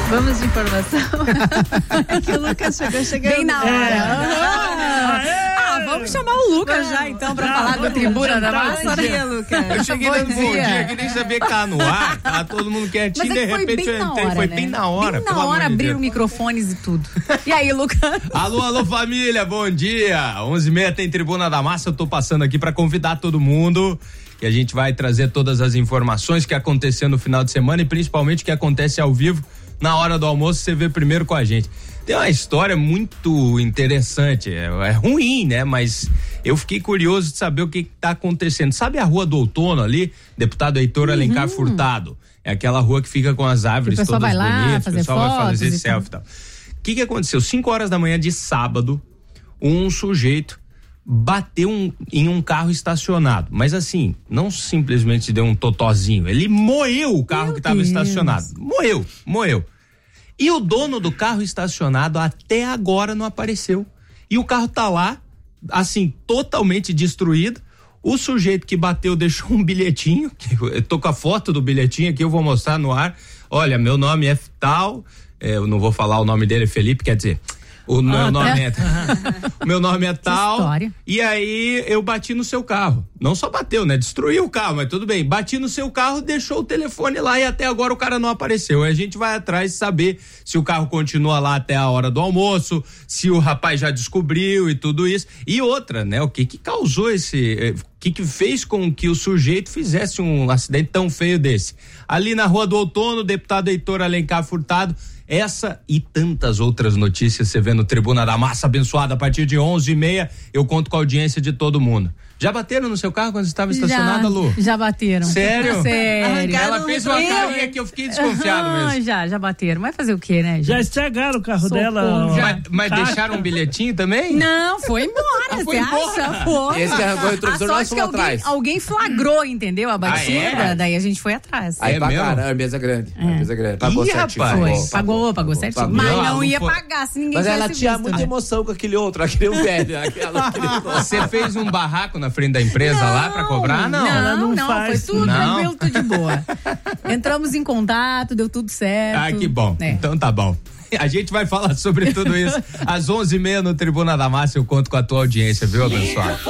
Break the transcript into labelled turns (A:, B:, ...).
A: Vamos de informação. Que o Lucas chegou bem na hora. Vamos chamar o Lucas já então pra falar da Tribuna da Massa. Bom dia, Lucas.
B: Eu cheguei dando bom dia, que nem sabia que tava no ar, tava todo mundo quietinho, de repente eu entrei, foi bem na hora.
A: Bem na hora, abriram microfones e tudo. E aí, Lucas?
B: Alô, família, bom dia. 11h30 tem Tribuna da Massa, eu tô passando aqui pra convidar todo mundo. E a gente vai trazer todas as informações que aconteceram no final de semana e principalmente o que acontece ao vivo na hora do almoço, você vê primeiro com a gente. Tem uma história muito interessante, é ruim, né? Mas eu fiquei curioso de saber o que tá acontecendo. Sabe a Rua do Outono ali, deputado Heitor Alencar Furtado? É aquela rua que fica com as árvores todas bonitas, o pessoal vai fazer selfie e tal. O que aconteceu? 5h da manhã de sábado, um sujeito bateu em um carro estacionado, mas assim, não simplesmente deu um totozinho, ele moeu o carro que estava estacionado, moeu. E o dono do carro estacionado até agora não apareceu. E o carro tá lá, assim, totalmente destruído. O sujeito que bateu deixou um bilhetinho, eu tô com a foto do bilhetinho aqui, eu vou mostrar no ar. Olha, meu nome é tal, eu não vou falar o nome dele, Felipe, quer dizer, o meu nome é tal. E aí eu bati no seu carro. Não só bateu, né? Destruiu o carro, mas tudo bem. Bati no seu carro, deixou o telefone lá e até agora o cara não apareceu. A gente vai atrás de saber se o carro continua lá até a hora do almoço, se o rapaz já descobriu e tudo isso. E outra, né? O que causou esse... O que fez com que o sujeito fizesse um acidente tão feio desse? Ali na Rua do Outono, o deputado Heitor Alencar Furtado. Essa e tantas outras notícias você vê no Tribuna da Massa abençoada a partir de 11h30. Eu conto com a audiência de todo mundo. Já bateram no seu carro quando você estava estacionada, Lu?
A: Já bateram.
B: Sério?
A: Sério.
B: Ela fez uma carinha que eu fiquei desconfiado mesmo.
A: Já bateram. Vai fazer o quê, né, gente?
C: Já estragaram o carro dela.
B: Mas deixaram um bilhetinho também?
A: Não, foi embora.
B: Foi embora.
A: Foi.
D: Esse que arrancou o retrovisor, nós fomos atrás.
A: Alguém flagrou, entendeu? A batida, daí a gente foi atrás.
D: Aí pagaram, a mesa grande. Pagou certinho.
A: Pagou certinho. Mas não ia pagar se ninguém tivesse visto.
D: Mas ela tinha muita emoção com aquele velho.
B: Você fez um barraco na frente da empresa lá pra cobrar?
A: Não, foi tudo tranquilo, tudo de boa. Entramos em contato, deu tudo certo.
B: Ah, que bom. Então tá bom. A gente vai falar sobre tudo isso às 11h30 no Tribuna da Massa. Eu conto com a tua audiência, viu, abençoado?